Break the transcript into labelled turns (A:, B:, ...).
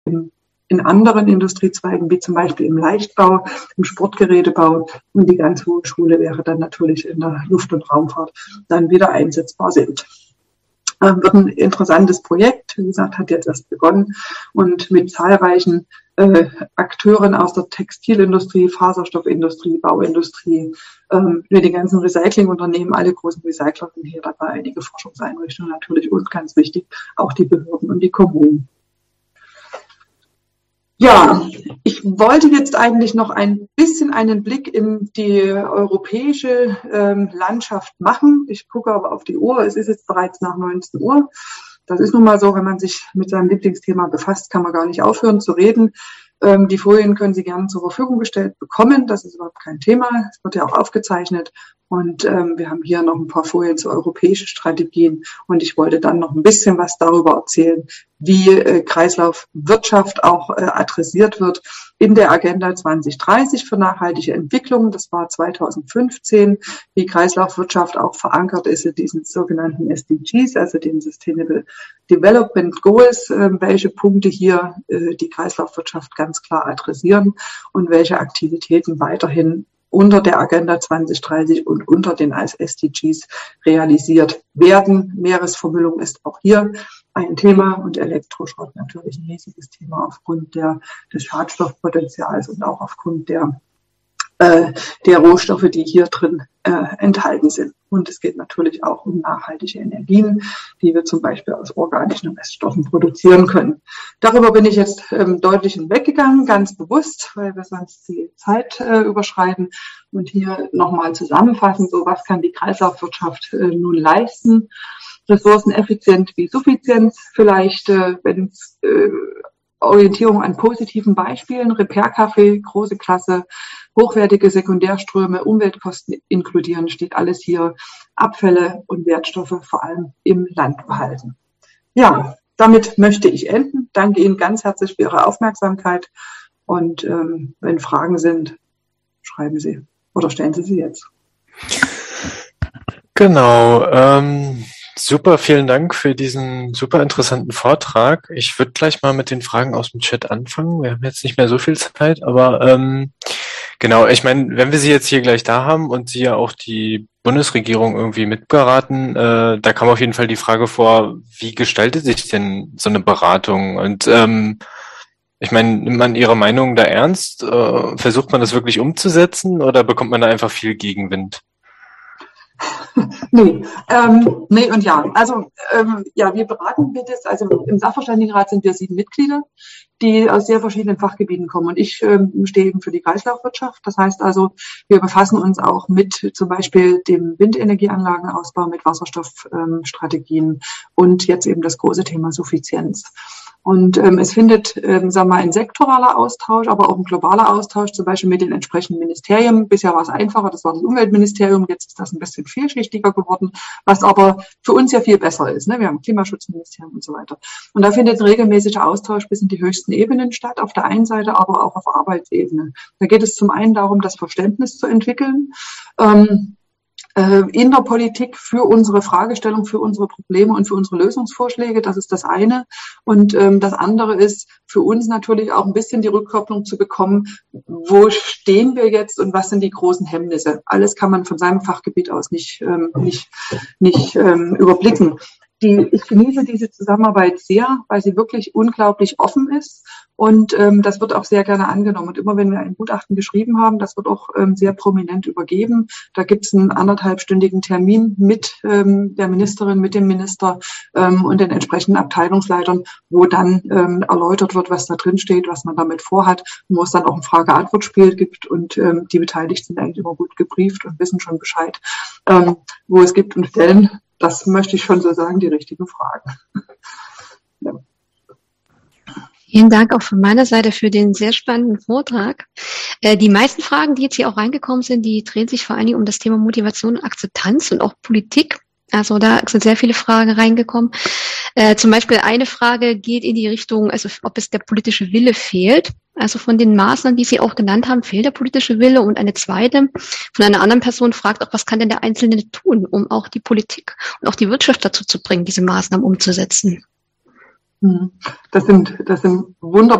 A: in anderen Industriezweigen, wie zum Beispiel im Leichtbau, im Sportgerätebau, und die ganz hohe Schule wäre dann natürlich in der Luft- und Raumfahrt dann wieder einsetzbar sind. Wird ein interessantes Projekt, wie gesagt, hat jetzt erst begonnen und mit zahlreichen Akteuren aus der Textilindustrie, Faserstoffindustrie, Bauindustrie, mit den ganzen Recyclingunternehmen, alle großen Recycler sind hier dabei, einige Forschungseinrichtungen natürlich und ganz wichtig, auch die Behörden und die Kommunen. Ja, ich wollte jetzt eigentlich noch ein bisschen einen Blick in die europäische Landschaft machen. Ich gucke aber auf die Uhr. Es ist jetzt bereits nach 19 Uhr. Das ist nun mal so, wenn man sich mit seinem Lieblingsthema befasst, kann man gar nicht aufhören zu reden. Die Folien können Sie gerne zur Verfügung gestellt bekommen. Das ist überhaupt kein Thema. Es wird ja auch aufgezeichnet. Und wir haben hier noch ein paar Folien zu europäischen Strategien. Und ich wollte dann noch ein bisschen was darüber erzählen, wie Kreislaufwirtschaft auch adressiert wird in der Agenda 2030 für nachhaltige Entwicklung. Das war 2015, wie Kreislaufwirtschaft auch verankert ist in diesen sogenannten SDGs, also den Sustainable Development Goals, welche Punkte hier die Kreislaufwirtschaft ganz klar adressieren und welche Aktivitäten weiterhin unter der Agenda 2030 und unter den SDGs realisiert werden. Meeresvermüllung ist auch hier ein Thema und Elektroschrott natürlich ein riesiges Thema aufgrund des Schadstoffpotenzials und auch aufgrund der Rohstoffe, die hier drin enthalten sind. Und es geht natürlich auch um nachhaltige Energien, die wir zum Beispiel aus organischen Reststoffen produzieren können. Darüber bin ich jetzt deutlich hinweggegangen, ganz bewusst, weil wir sonst die Zeit überschreiten. Und hier nochmal zusammenfassen, so was kann die Kreislaufwirtschaft nun leisten? Ressourceneffizient wie Suffizienz, vielleicht, wenn es Orientierung an positiven Beispielen, Repair-Kaffee, große Klasse, hochwertige Sekundärströme, Umweltkosten inkludieren, steht alles hier, Abfälle und Wertstoffe vor allem im Land behalten. Ja, damit möchte ich enden. Danke Ihnen ganz herzlich für Ihre Aufmerksamkeit und wenn Fragen sind, schreiben Sie oder stellen Sie jetzt.
B: Genau, super, vielen Dank für diesen super interessanten Vortrag. Ich würde gleich mal mit den Fragen aus dem Chat anfangen. Wir haben jetzt nicht mehr so viel Zeit, aber genau, ich meine, wenn wir Sie jetzt hier gleich da haben und Sie ja auch die Bundesregierung irgendwie mitberaten, da kam auf jeden Fall die Frage vor, wie gestaltet sich denn so eine Beratung? Und ich meine, nimmt man Ihre Meinung da ernst? Versucht man das wirklich umzusetzen oder bekommt man da einfach viel Gegenwind?
A: Nee, nee und ja. Also ja, wir beraten das. Also im Sachverständigenrat sind wir 7 Mitglieder, die aus sehr verschiedenen Fachgebieten kommen. Und ich stehe eben für die Kreislaufwirtschaft. Das heißt also, wir befassen uns auch mit zum Beispiel dem Windenergieanlagenausbau, mit Wasserstoffstrategien und jetzt eben das große Thema Suffizienz. Und es findet, sagen wir mal, ein sektoraler Austausch, aber auch ein globaler Austausch, zum Beispiel mit den entsprechenden Ministerien. Bisher war es einfacher, das war das Umweltministerium, jetzt ist das ein bisschen vielschichtiger geworden, was aber für uns ja viel besser ist. Ne? Wir haben ein Klimaschutzministerium und so weiter. Und da findet ein regelmäßiger Austausch bis in die höchsten Ebenen statt, auf der einen Seite, aber auch auf Arbeitsebene. Da geht es zum einen darum, das Verständnis zu entwickeln, in der Politik für unsere Fragestellung, für unsere Probleme und für unsere Lösungsvorschläge. Das ist das eine. Und das andere ist für uns natürlich auch ein bisschen die Rückkopplung zu bekommen, wo stehen wir jetzt und was sind die großen Hemmnisse. Alles kann man von seinem Fachgebiet aus nicht überblicken. Ich genieße diese Zusammenarbeit sehr, weil sie wirklich unglaublich offen ist und das wird auch sehr gerne angenommen. Und immer wenn wir ein Gutachten geschrieben haben, das wird auch sehr prominent übergeben. Da gibt es einen 1,5-stündigen Termin mit der Ministerin, mit dem Minister und den entsprechenden Abteilungsleitern, wo dann erläutert wird, was da drin steht, was man damit vorhat, wo es dann auch ein Frage-Antwort-Spiel gibt und die Beteiligten sind eigentlich immer gut gebrieft und wissen schon Bescheid, wo es gibt und stellen. Das möchte ich schon so sagen, die richtigen Fragen. Ja.
C: Vielen Dank auch von meiner Seite für den sehr spannenden Vortrag. Die meisten Fragen, die jetzt hier auch reingekommen sind, die drehen sich vor allen Dingen um das Thema Motivation, Akzeptanz und auch Politik. Also da sind sehr viele Fragen reingekommen. Zum Beispiel eine Frage geht in die Richtung, also ob es der politische Wille fehlt. Also von den Maßnahmen, die Sie auch genannt haben, fehlt der politische Wille. Und eine zweite von einer anderen Person fragt auch, was kann denn der Einzelne tun, um auch die Politik und auch die Wirtschaft dazu zu bringen, diese Maßnahmen umzusetzen?
A: Das sind wunderbare